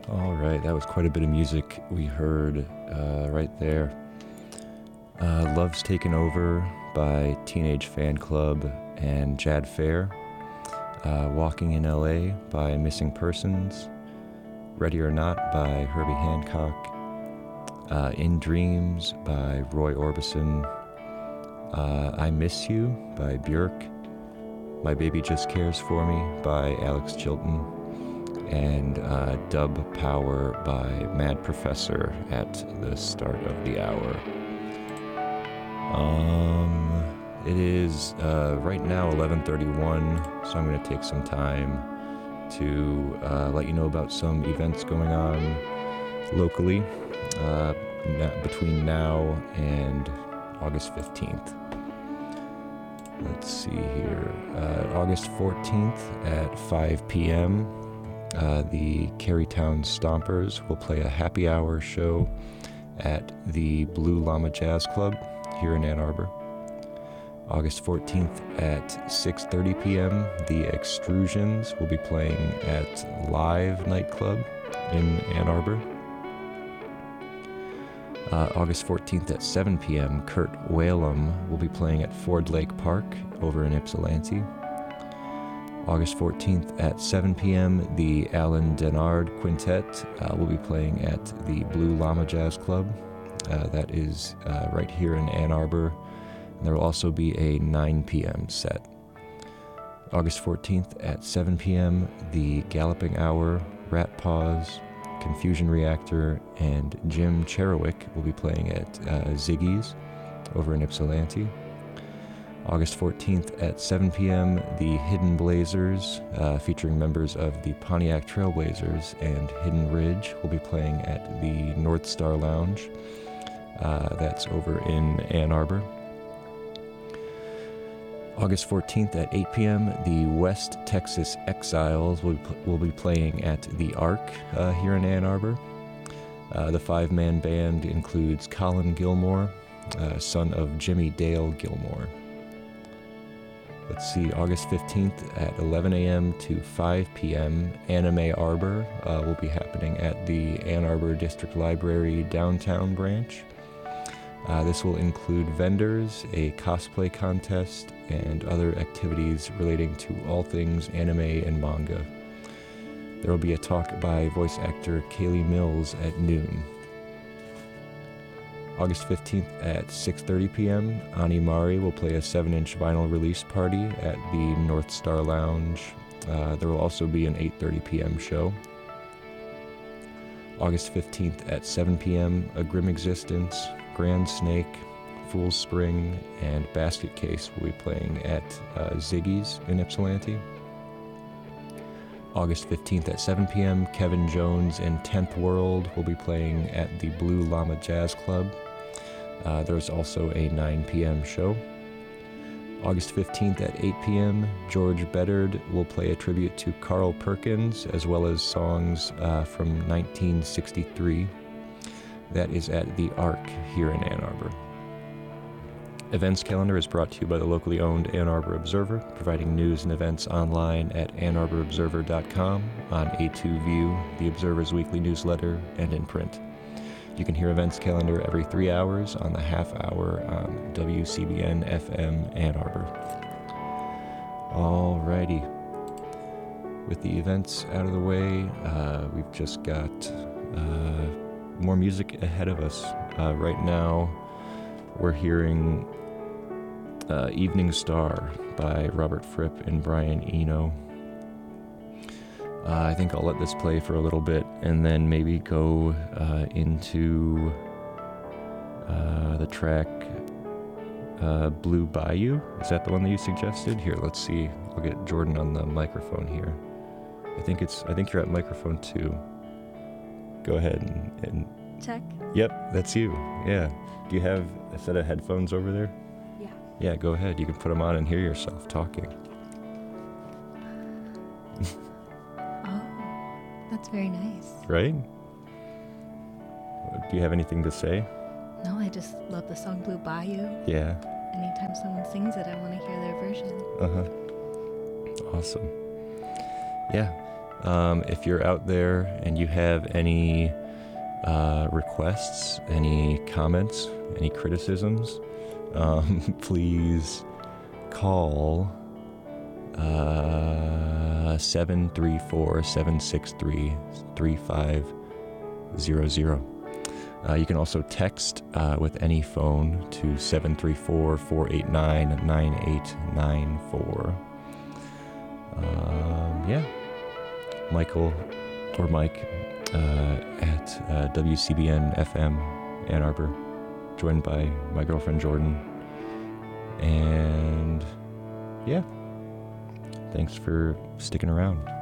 All right, that was quite a bit of music we heard right there. Love's Taken Over by Teenage Fan Club and Jad Fair. Walking in LA by Missing Persons. Ready or Not by Herbie Hancock. In Dreams by Roy Orbison. I Miss You by Björk. My Baby Just Cares For Me by Alex Chilton. And Dub Power by Mad Professor at the start of the hour. It is right now 11:31, so I'm going to take some time to let you know about some events going on locally between now and August 15th. Let's see here. August 14th at 5 p.m., the Carytown Stompers will play a happy hour show at the Blue Llama Jazz Club here in Ann Arbor. August 14th at 6:30 p.m., the Extrusions will be playing at Live Nightclub in Ann Arbor. August 14th at 7 p.m., Kurt Whalum will be playing at Ford Lake Park over in Ypsilanti. August 14th at 7 p.m., the Alan Denard Quintet will be playing at the Blue Llama Jazz Club. That is right here in Ann Arbor. And there will also be a 9 p.m. set. August 14th at 7 p.m., the Galloping Hour, Rat Paws, Confusion Reactor, and Jim Cherowick will be playing at Ziggy's over in Ypsilanti. August 14th at 7 p.m., the Hidden Blazers, featuring members of the Pontiac Trailblazers and Hidden Ridge, will be playing at the North Star Lounge. That's over in Ann Arbor. August 14th at 8 p.m., the West Texas Exiles will be playing at the Ark here in Ann Arbor. The five-man band includes Colin Gilmore, son of Jimmy Dale Gilmore. Let's see, August 15th at 11 a.m. to 5 p.m., Anime Arbor will be happening at the Ann Arbor District Library downtown branch. This will include vendors, a cosplay contest, and other activities relating to all things anime and manga. There will be a talk by voice actor Kaylee Mills at noon. August 15th at 6:30 p.m., Ani Mari will play a 7-inch vinyl release party at the North Star Lounge. There will also be an 8:30 p.m. show. August 15th at 7 p.m., A Grim Existence, Grand Snake, Fool's Spring, and Basket Case will be playing at Ziggy's in Ypsilanti. August 15th at 7 p.m., Kevin Jones and 10th World will be playing at the Blue Llama Jazz Club. There's also a 9 p.m. show. August 15th at 8 p.m., George Bedard will play a tribute to Carl Perkins, as well as songs from 1963. That is at the Ark here in Ann Arbor. Events calendar is brought to you by the locally owned Ann Arbor Observer, providing news and events online at AnnArborObserver.com, on A2View, the Observer's weekly newsletter, and in print. You can hear events calendar every 3 hours on the half hour on WCBN FM Ann Arbor. Alrighty. With the events out of the way, we've just got more music ahead of us. Right now, we're hearing Evening Star by Robert Fripp and Brian Eno. I think I'll let this play for a little bit and then maybe go into the track Blue Bayou. Is that the one that you suggested? Here, let's see. I'll get Jordan on the microphone here. I think you're at microphone 2. Go ahead and check. Yep, that's you. Yeah. Do you have a set of headphones over there? Yeah. Yeah, go ahead. You can put them on and hear yourself talking. That's very nice. Right? Do you have anything to say? No, I just love the song Blue Bayou. Yeah. Anytime someone sings it, I want to hear their version. Uh-huh. Awesome. Yeah. If you're out there and you have any requests, any comments, any criticisms, please call 734-763-3500. You can also text with any phone to 734-489-9894. Yeah. Michael or Mike at WCBN FM Ann Arbor, joined by my girlfriend Jordan. And yeah, thanks for sticking around.